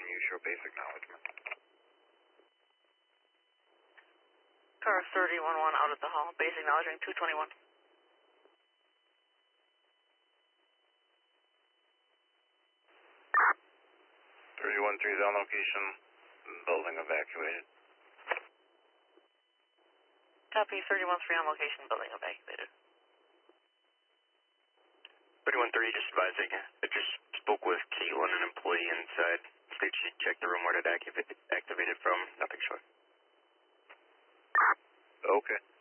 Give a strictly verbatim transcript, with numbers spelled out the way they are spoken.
you show base acknowledgement. Car thirty one one out at the hall, base acknowledging two twenty-one. thirty-one three is on location, building evacuated. Copy, thirty-one three on location, building evacuated. thirty-one three, just advising, I just spoke with Caitlin, an employee inside. State she checked the room where it activated, activated from, nothing short. Okay.